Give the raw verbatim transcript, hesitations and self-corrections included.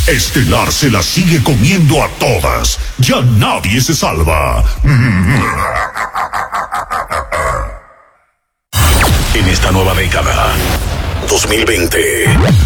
Estelar se la sigue comiendo a todas. Ya nadie se salva. En esta nueva década, dos mil veinte.